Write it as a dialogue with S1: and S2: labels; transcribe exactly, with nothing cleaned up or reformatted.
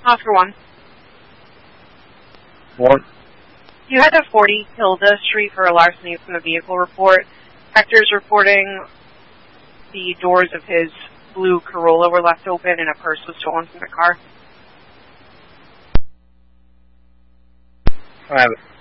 S1: Oscar one.
S2: One.
S1: You had a forty Hilda Street for a larceny from the vehicle report. Hector's reporting the doors of his blue Corolla were left open and a purse was stolen from the car.
S2: I have it.